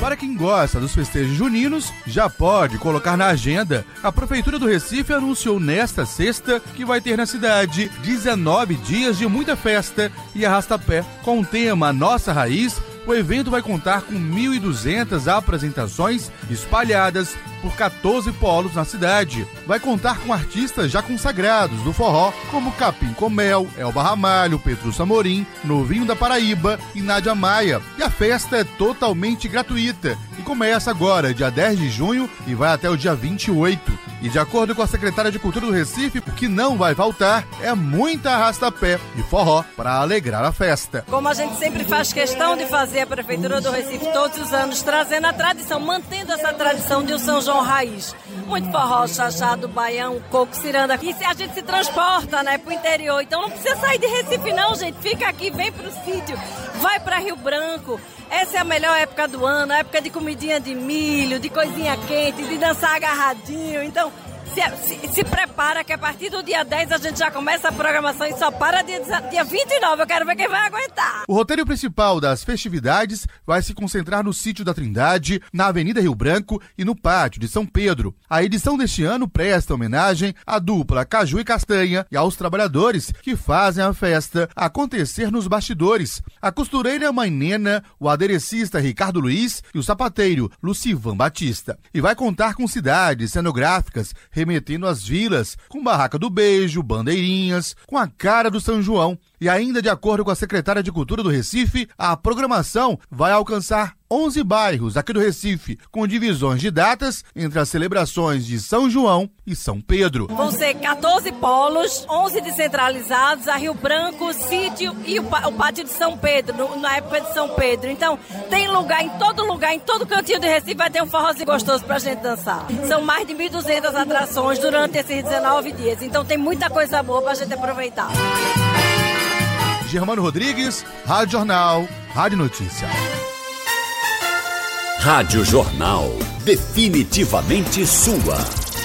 Para quem gosta dos festejos juninos, já pode colocar na agenda. A Prefeitura do Recife anunciou nesta sexta que vai ter na cidade 19 dias de muita festa e arrasta-pé. Com o tema Nossa Raiz, o evento vai contar com 1.200 apresentações espalhadas por 14 polos na cidade. Vai contar com artistas já consagrados do forró, como Capim com Mel, Elba Ramalho, Petrúcio Amorim, Novinho da Paraíba e Nádia Maia. E a festa é totalmente gratuita e começa agora, dia 10 de junho, e vai até o dia 28. E de acordo com a secretária de Cultura do Recife, o que não vai faltar é muita arrasta-pé e forró para alegrar a festa. Como a gente sempre faz questão de fazer a Prefeitura do Recife todos os anos, trazendo a tradição, mantendo essa tradição de um São João raiz. Muito forró, chachado, baião, coco, ciranda. E a gente se transporta, né, pro interior. Então não precisa sair de Recife não, gente. Fica aqui, vem pro sítio, vai para Rio Branco. Essa é a melhor época do ano, a época de comidinha de milho, de coisinha quente, de dançar agarradinho. Então, se prepara que a partir do dia 10 a gente já começa a programação e só para dia 29. Eu quero ver quem vai aguentar. O roteiro principal das festividades vai se concentrar no Sítio da Trindade, na Avenida Rio Branco e no Pátio de São Pedro. A edição deste ano presta homenagem à dupla Caju e Castanha e aos trabalhadores que fazem a festa acontecer nos bastidores. A costureira Mãe Nena, o aderecista Ricardo Luiz e o sapateiro Lucivan Batista. E vai contar com cidades cenográficas remetendo às vilas, com Barraca do Beijo, bandeirinhas, com a cara do São João. E ainda de acordo com a secretária de Cultura do Recife, a programação vai alcançar 11 bairros aqui do Recife, com divisões de datas entre as celebrações de São João e São Pedro. Vão ser 14 polos, 11 descentralizados, a Rio Branco, Sítio e o Pátio de São Pedro, na época de São Pedro. Então, tem lugar, em todo cantinho do Recife vai ter um forrozinho gostoso pra gente dançar. São mais de 1.200 atrações durante esses 19 dias, então tem muita coisa boa pra gente aproveitar. Germano Rodrigues, Rádio Jornal, Rádio Notícia. Rádio Jornal, definitivamente sua.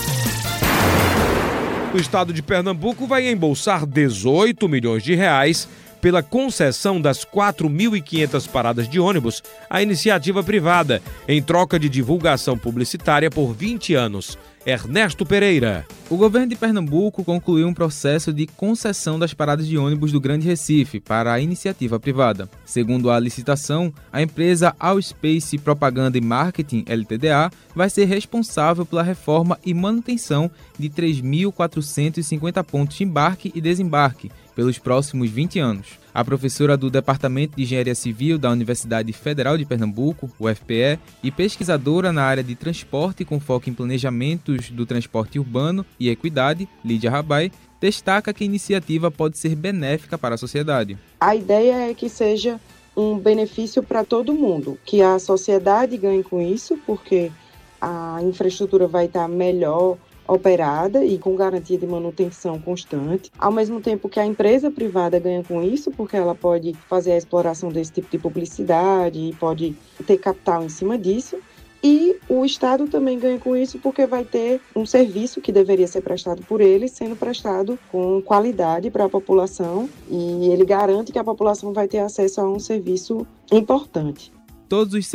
O estado de Pernambuco vai embolsar 18 milhões de reais pela concessão das 4.500 paradas de ônibus à iniciativa privada, em troca de divulgação publicitária por 20 anos. Ernesto Pereira. O governo de Pernambuco concluiu um processo de concessão das paradas de ônibus do Grande Recife para a iniciativa privada. Segundo a licitação, a empresa Allspace Propaganda e Marketing Ltda vai ser responsável pela reforma e manutenção de 3.450 pontos de embarque e desembarque pelos próximos 20 anos. A professora do Departamento de Engenharia Civil da Universidade Federal de Pernambuco, UFPE, e pesquisadora na área de transporte com foco em planejamentos do transporte urbano e equidade, Lídia Rabai, destaca que a iniciativa pode ser benéfica para a sociedade. A ideia é que seja um benefício para todo mundo, que a sociedade ganhe com isso, porque a infraestrutura vai estar melhor operada e com garantia de manutenção constante, ao mesmo tempo que a empresa privada ganha com isso, porque ela pode fazer a exploração desse tipo de publicidade e pode ter capital em cima disso, e o Estado também ganha com isso porque vai ter um serviço que deveria ser prestado por ele, sendo prestado com qualidade para a população, e ele garante que a população vai ter acesso a um serviço importante. Todos os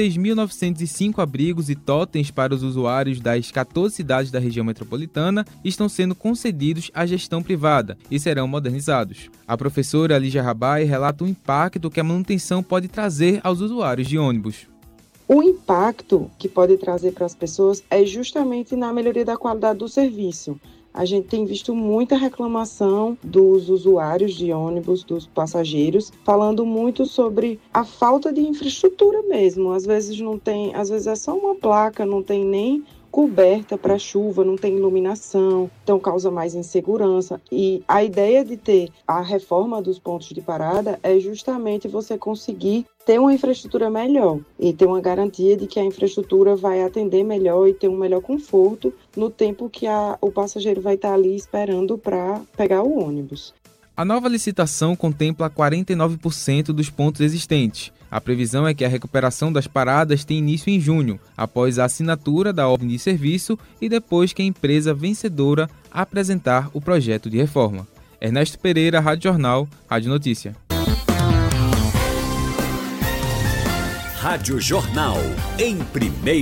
6.905 abrigos e totens para os usuários das 14 cidades da região metropolitana estão sendo concedidos à gestão privada e serão modernizados. A professora Lígia Rabai relata o impacto que a manutenção pode trazer aos usuários de ônibus. O impacto que pode trazer para as pessoas é justamente na melhoria da qualidade do serviço. A gente tem visto muita reclamação dos usuários de ônibus, dos passageiros, falando muito sobre a falta de infraestrutura mesmo. Às vezes é só uma placa, não tem nem coberta para chuva, não tem iluminação, então causa mais insegurança. E a ideia de ter a reforma dos pontos de parada é justamente você conseguir ter uma infraestrutura melhor e ter uma garantia de que a infraestrutura vai atender melhor e ter um melhor conforto no tempo que o passageiro vai estar ali esperando para pegar o ônibus. A nova licitação contempla 49% dos pontos existentes. A previsão é que a recuperação das paradas tenha início em junho, após a assinatura da ordem de serviço e depois que a empresa vencedora apresentar o projeto de reforma. Ernesto Pereira, Rádio Jornal, Rádio Notícia. Rádio Jornal, em primeiro.